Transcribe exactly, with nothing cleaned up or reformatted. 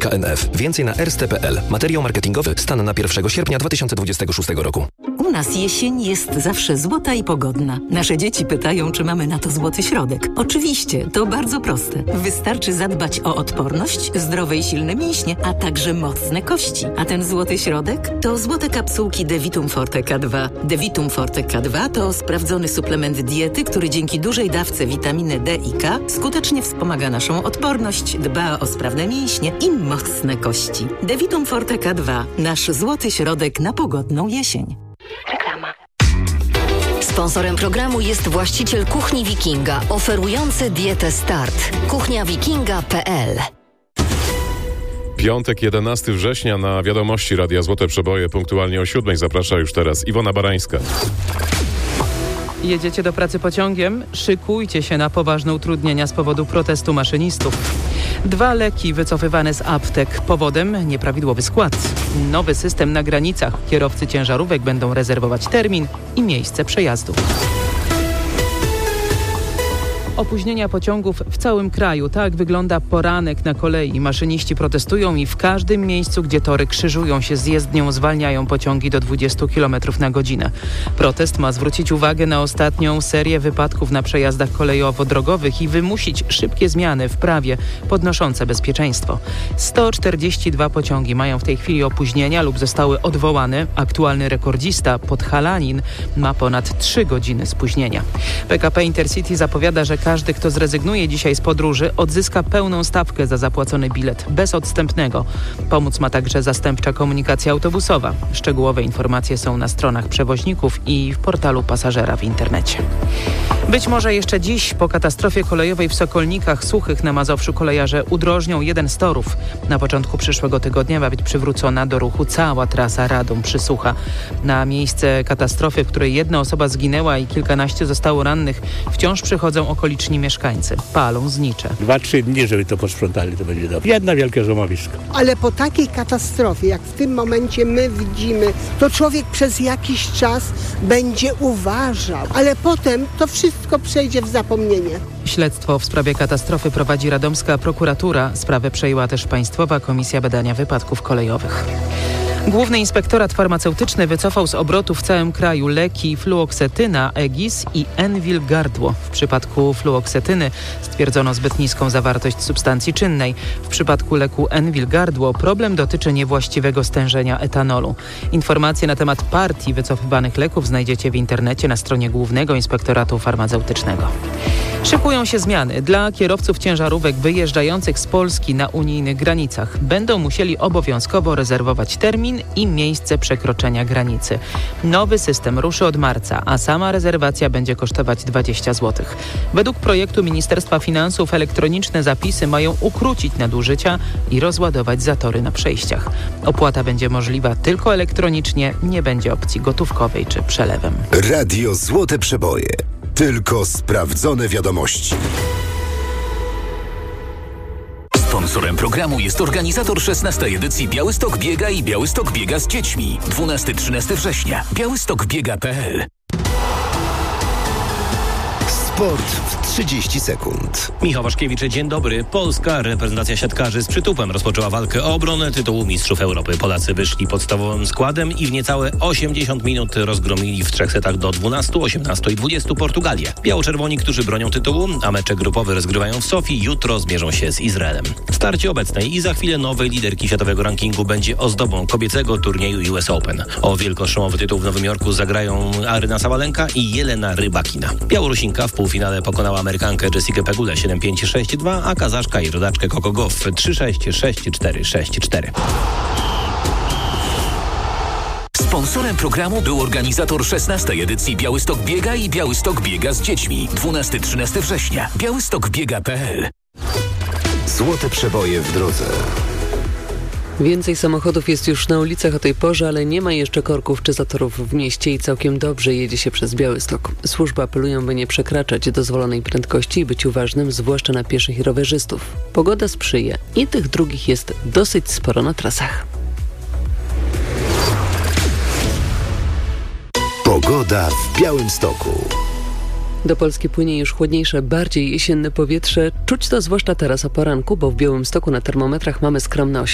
K N F. Więcej na r s t kropka p l. Materiał marketingowy. Stan na pierwszego sierpnia dwa tysiące dwudziestego szóstego roku. U nas jesień jest zawsze złota i pogodna. Nasze dzieci pytają, czy mamy na to złoty środek. Oczywiście, to bardzo proste. Wystarczy zadbać o odporność, zdrowe i silne mięśnie, a także mocne kości. A ten złoty środek to złote kapsułki Devitum Forte K dwa. Devitum Forte K dwa to sprawdzony suplement diety, który dzięki dużej dawce witaminy D i K skutecznie wspomaga naszą odporność, dba o sprawne mięśnie i mocne kości. Devitum Forte K dwa. Nasz złoty środek na pogodną jesień. Reklama. Sponsorem programu jest właściciel Kuchni Wikinga, oferujący dietę Start. kuchnia wikinga kropka p l. Piątek, jedenastego września, na Wiadomości Radia Złote Przeboje punktualnie o siódmej zaprasza już teraz Iwona Barańska. Jedziecie do pracy pociągiem? Szykujcie się na poważne utrudnienia z powodu protestu maszynistów. Dwa leki wycofywane z aptek. Powodem nieprawidłowy skład. Nowy system na granicach. Kierowcy ciężarówek będą rezerwować termin i miejsce przejazdu. Opóźnienia pociągów w całym kraju. Tak wygląda poranek na kolei. Maszyniści protestują i w każdym miejscu, gdzie tory krzyżują się z jezdnią, zwalniają pociągi do dwudziestu kilometrów na godzinę. Protest ma zwrócić uwagę na ostatnią serię wypadków na przejazdach kolejowo-drogowych i wymusić szybkie zmiany w prawie podnoszące bezpieczeństwo. sto czterdzieści dwa pociągi mają w tej chwili opóźnienia lub zostały odwołane. Aktualny rekordzista, Podhalanin, ma ponad trzy godziny spóźnienia. P K P Intercity zapowiada, że każdy, kto zrezygnuje dzisiaj z podróży, odzyska pełną stawkę za zapłacony bilet, bez odstępnego. Pomóc ma także zastępcza komunikacja autobusowa. Szczegółowe informacje są na stronach przewoźników i w portalu pasażera w internecie. Być może jeszcze dziś, po katastrofie kolejowej w Sokolnikach Suchych na Mazowszu, kolejarze udrożnią jeden z torów. Na początku przyszłego tygodnia ma być przywrócona do ruchu cała trasa Radom-Przysłucha. Na miejsce katastrofy, w której jedna osoba zginęła i kilkanaście zostało rannych, wciąż przychodzą okoliczni mieszkańcy. Palą znicze. Dwa, trzy dni, żeby to posprzątali, to będzie dobrze. Jedna wielkie złomowisko. Ale po takiej katastrofie, jak w tym momencie my widzimy, to człowiek przez jakiś czas będzie uważał, ale potem to wszystko przejdzie w zapomnienie. Śledztwo w sprawie katastrofy prowadzi radomska prokuratura. Sprawę przejęła też Państwowa Komisja Badania Wypadków Kolejowych. Główny Inspektorat Farmaceutyczny wycofał z obrotu w całym kraju leki fluoksetyna, Egis i Enwil Gardło. W przypadku fluoksetyny stwierdzono zbyt niską zawartość substancji czynnej. W przypadku leku Enwil Gardło problem dotyczy niewłaściwego stężenia etanolu. Informacje na temat partii wycofywanych leków znajdziecie w internecie na stronie Głównego Inspektoratu Farmaceutycznego. Szykują się zmiany. Dla kierowców ciężarówek wyjeżdżających z Polski na unijnych granicach będą musieli obowiązkowo rezerwować termin i miejsce przekroczenia granicy. Nowy system ruszy od marca, a sama rezerwacja będzie kosztować dwadzieścia złotych. Według projektu Ministerstwa Finansów elektroniczne zapisy mają ukrócić nadużycia i rozładować zatory na przejściach. Opłata będzie możliwa tylko elektronicznie, nie będzie opcji gotówkowej czy przelewem. Radio Złote Przeboje. Tylko sprawdzone wiadomości. Sponsorem programu jest organizator szesnastej edycji Białystok Biega i Białystok Biega z dziećmi. dwunastego do trzynastego września. białystok biega kropka p l. Sport w trzydzieści sekund. Michał Waszkiewicz, dzień dobry. Polska reprezentacja siatkarzy z przytupem rozpoczęła walkę o obronę tytułu Mistrzów Europy. Polacy wyszli podstawowym składem i w niecałe osiemdziesiąt minut rozgromili w trzech setach do dwunastu, osiemnastu i dwudziestu Portugalię. Biało-czerwoni, którzy bronią tytułu, a mecze grupowe rozgrywają w Sofii, jutro zmierzą się z Izraelem. W starcie obecnej i za chwilę nowej liderki światowego rankingu będzie ozdobą kobiecego turnieju U S Open. O wielkoszemowy tytuł w Nowym Jorku zagrają Aryna Sabalenka i Jelena Rybakina. Białorusinka w półfinale pokonała Amerykankę Jessikę Pegulę siedem pięć sześć dwa, a Kazaszka i rodaczkę Coco Gauff trzy sześć, sześć cztery, sześć cztery. Sponsorem programu był organizator szesnastej edycji Białystok Biega i Białystok Biega z dziećmi. dwunastego do trzynastego września. białystok biega kropka p l. Złote Przeboje w drodze. Więcej samochodów jest już na ulicach o tej porze, ale nie ma jeszcze korków czy zatorów w mieście i całkiem dobrze jedzie się przez Białystok. Służby apelują, by nie przekraczać dozwolonej prędkości i być uważnym, zwłaszcza na pieszych i rowerzystów. Pogoda sprzyja i tych drugich jest dosyć sporo na trasach. Pogoda w Białymstoku. Do Polski płynie już chłodniejsze, bardziej jesienne powietrze. Czuć to zwłaszcza teraz o poranku, bo w Białymstoku na termometrach mamy skromne